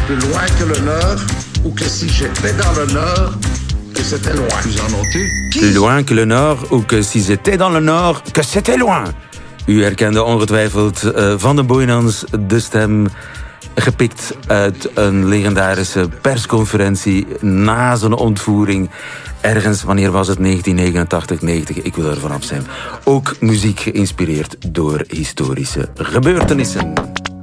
Plus loin que le nord, ou que si j'étais dans le nord, que c'était loin. Vous en notez? Plus loin que le nord, ou que si j'étais dans le nord, que c'était loin. U herkende ongetwijfeld Van den Boeynans de stem, gepikt uit een legendarische persconferentie na zijn ontvoering. Ergens, wanneer was het? 1989, 90, ik wil er vanaf zijn. Ook muziek geïnspireerd door historische gebeurtenissen.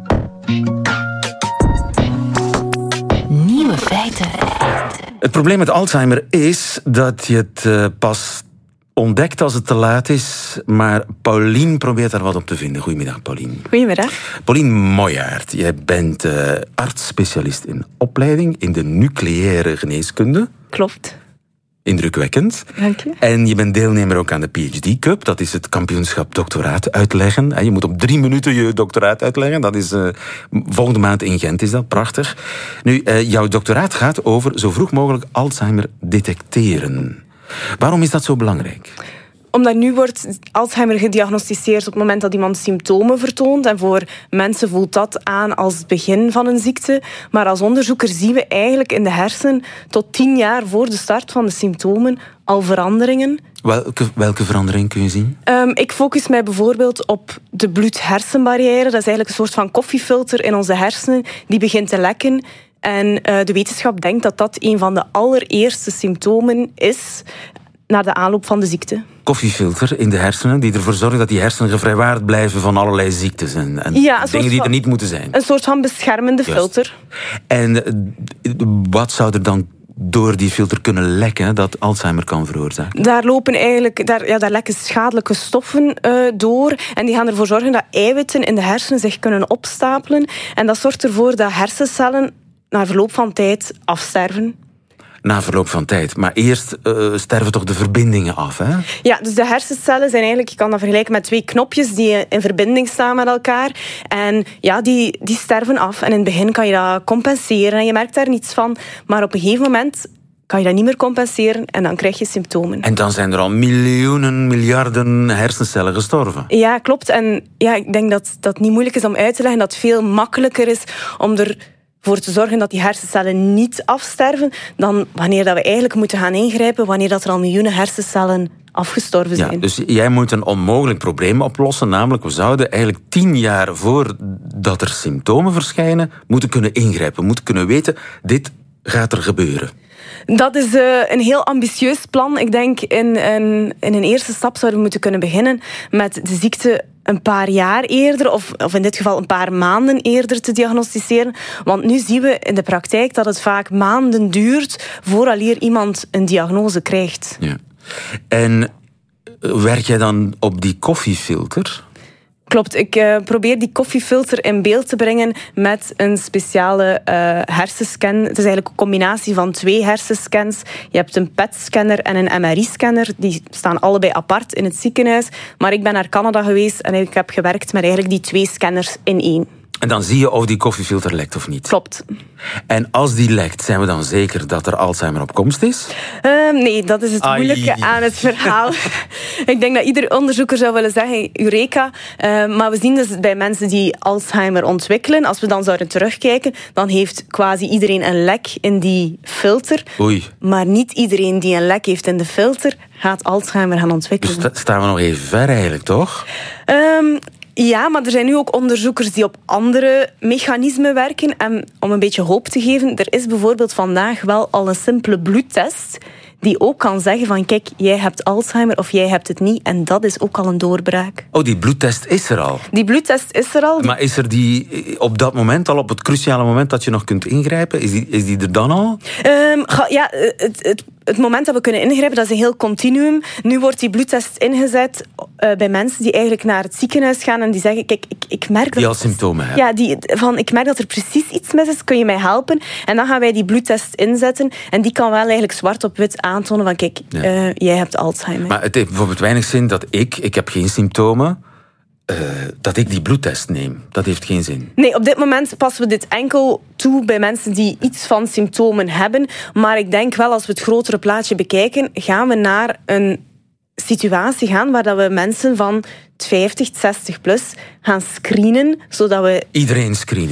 Nieuwe feiten. Het probleem met Alzheimer is dat je het pas ontdekt als het te laat is. Maar Paulien probeert daar wat op te vinden. Goedemiddag, Paulien. Goedemiddag. Paulien Mooijaert, jij bent arts-specialist in opleiding in de nucleaire geneeskunde. Klopt. Indrukwekkend. Dank je. En je bent deelnemer ook aan de PhD Cup. Dat is het kampioenschap doctoraat uitleggen. Je moet op 3 minuten je doctoraat uitleggen. Dat is volgende maand in Gent, is dat. Prachtig. Nu, jouw doctoraat gaat over zo vroeg mogelijk Alzheimer detecteren. Waarom is dat zo belangrijk? Omdat nu wordt Alzheimer gediagnosticeerd op het moment dat iemand symptomen vertoont. En voor mensen voelt dat aan als het begin van een ziekte. Maar als onderzoeker zien we eigenlijk in de hersenen tot 10 jaar voor de start van de symptomen al veranderingen. Welke verandering kun je zien? Ik focus mij bijvoorbeeld op de bloed-hersenbarrière. Dat is eigenlijk een soort van koffiefilter in onze hersenen die begint te lekken. En de wetenschap denkt dat dat een van de allereerste symptomen is naar de aanloop van de ziekte. Koffiefilter in de hersenen die ervoor zorgen dat die hersenen gevrijwaard blijven van allerlei ziektes en dingen die er niet moeten zijn. Een soort van beschermende filter. En wat zou er dan door die filter kunnen lekken dat Alzheimer kan veroorzaken? Daar lekken schadelijke stoffen door. En die gaan ervoor zorgen dat eiwitten in de hersenen zich kunnen opstapelen. En dat zorgt ervoor dat hersencellen na verloop van tijd afsterven. Na verloop van tijd. Maar eerst sterven toch de verbindingen af, hè? Ja, dus de hersencellen zijn eigenlijk, je kan dat vergelijken met 2 knopjes die in verbinding staan met elkaar. En ja, die sterven af. En in het begin kan je dat compenseren en je merkt daar niets van. Maar op een gegeven moment kan je dat niet meer compenseren en dan krijg je symptomen. En dan zijn er al miljoenen, miljarden hersencellen gestorven. Ja, klopt. En ja, ik denk dat dat niet moeilijk is om uit te leggen. Dat het veel makkelijker is om ervoor te zorgen dat die hersencellen niet afsterven dan wanneer dat we eigenlijk moeten gaan ingrijpen wanneer dat er al miljoenen hersencellen afgestorven zijn. Ja, dus jij moet een onmogelijk probleem oplossen, namelijk we zouden eigenlijk 10 jaar voordat er symptomen verschijnen moeten kunnen ingrijpen, moeten kunnen weten, dit gaat er gebeuren. Dat is een heel ambitieus plan. Ik denk in een eerste stap zouden we moeten kunnen beginnen met de ziekte een paar jaar eerder, of in dit geval een paar maanden eerder te diagnosticeren. Want nu zien we in de praktijk dat het vaak maanden duurt vooraleer iemand een diagnose krijgt. Ja. En werk jij dan op die koffiefilter? Klopt, ik probeer die koffiefilter in beeld te brengen met een speciale hersenscan. Het is eigenlijk een combinatie van 2 hersenscans. Je hebt een PET-scanner en een MRI-scanner. Die staan allebei apart in het ziekenhuis. Maar ik ben naar Canada geweest en ik heb gewerkt met eigenlijk die 2 scanners in 1. En dan zie je of die koffiefilter lekt of niet. Klopt. En als die lekt, zijn we dan zeker dat er Alzheimer op komst is? Nee, dat is het moeilijke aan het verhaal. Ik denk dat ieder onderzoeker zou willen zeggen, Eureka. Maar we zien dus bij mensen die Alzheimer ontwikkelen, als we dan zouden terugkijken, dan heeft quasi iedereen een lek in die filter. Oei. Maar niet iedereen die een lek heeft in de filter gaat Alzheimer gaan ontwikkelen. Dus staan we nog even ver eigenlijk, toch? Ja, maar er zijn nu ook onderzoekers die op andere mechanismen werken. En om een beetje hoop te geven, er is bijvoorbeeld vandaag wel al een simpele bloedtest die ook kan zeggen van kijk, jij hebt Alzheimer of jij hebt het niet. En dat is ook al een doorbraak. Oh, die bloedtest is er al? Die bloedtest is er al. Maar is er die op dat moment al, op het cruciale moment dat je nog kunt ingrijpen, is die er dan al? Ja, het moment dat we kunnen ingrijpen, dat is een heel continuum. Nu wordt die bloedtest ingezet bij mensen die eigenlijk naar het ziekenhuis gaan en die zeggen, kijk, ik merk dat... Die al symptomen hebben. Ja, ik merk dat er precies iets mis is, kun je mij helpen? En dan gaan wij die bloedtest inzetten en die kan wel eigenlijk zwart op wit aantonen van, kijk, jij hebt Alzheimer. Maar het heeft bijvoorbeeld weinig zin dat ik heb geen symptomen, dat ik die bloedtest neem. Dat heeft geen zin. Nee, op dit moment passen we dit enkel toe bij mensen die iets van symptomen hebben. Maar ik denk wel, als we het grotere plaatje bekijken, gaan we naar een situatie gaan waar dat we mensen van 50, 60 plus gaan screenen, zodat we... Iedereen screenen?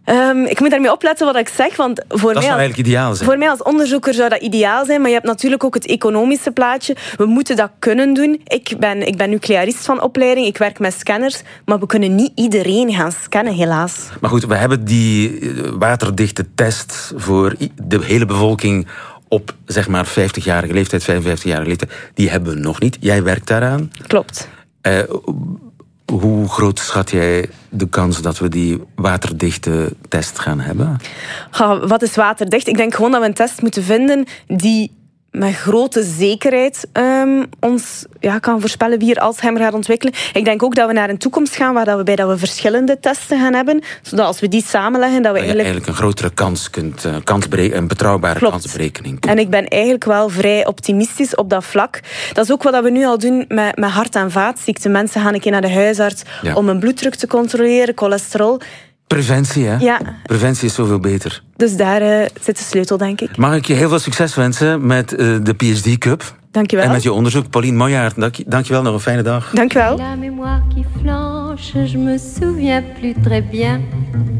Ik moet daarmee opletten wat ik zeg, want Dat zou eigenlijk ideaal zijn. Voor mij als onderzoeker zou dat ideaal zijn, maar je hebt natuurlijk ook het economische plaatje. We moeten dat kunnen doen. Ik ben nuclearist van opleiding, ik werk met scanners, maar we kunnen niet iedereen gaan scannen, helaas. Maar goed, we hebben die waterdichte test voor de hele bevolking op, zeg maar, 50-jarige leeftijd, 55-jarige leeftijd. Die hebben we nog niet. Jij werkt daaraan. Klopt. Hoe groot schat jij de kans dat we die waterdichte test gaan hebben? Wat is waterdicht? Ik denk gewoon dat we een test moeten vinden die met grote zekerheid ons kan voorspellen wie er Alzheimer gaat ontwikkelen. Ik denk ook dat we naar een toekomst gaan waarbij we verschillende testen gaan hebben, zodat als we die samenleggen, dat we eigenlijk een grotere kans kunt, een betrouwbare kansberekening. En ik ben eigenlijk wel vrij optimistisch op dat vlak. Dat is ook wat we nu al doen met hart- en vaatziekten. Mensen gaan een keer naar de huisarts om een bloeddruk te controleren, cholesterol. Preventie, hè? Ja. Preventie is zoveel beter. Dus daar zit de sleutel, denk ik. Mag ik je heel veel succes wensen met de PhD Cup? Dank je wel. En met je onderzoek. Pauline Moyaert, dank je wel. Nog een fijne dag. Dank je wel. La mémoire qui flanche, je me souviens plus très bien.